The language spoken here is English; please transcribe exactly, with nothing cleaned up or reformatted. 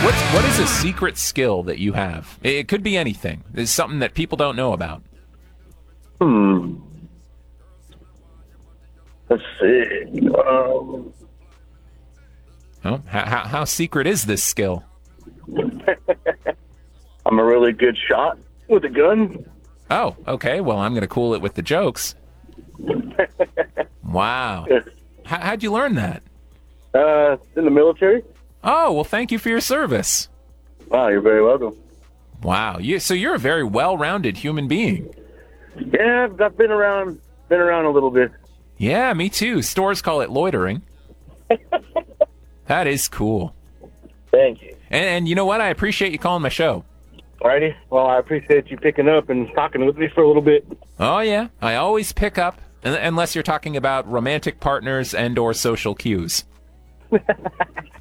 What's what is a secret skill that you have? It could be anything. It's something that people don't know about. Hmm. Let's see. Um, Oh, how, how, how secret is this skill? I'm a really good shot with a gun. Oh, okay. Well, I'm going to cool it with the jokes. Wow. How, how'd you learn that? Uh, in the military. Oh, well, thank you for your service. Wow, you're very welcome. Wow. You, so you're a very well-rounded human being. Yeah, I've I've been around, been around a little bit. Yeah, me too. Stores call it loitering. That is cool. Thank you. And, and you know what? I appreciate you calling my show. Alrighty. Well, I appreciate you picking up and talking with me for a little bit. Oh, yeah. I always pick up, un- unless you're talking about romantic partners and or social cues.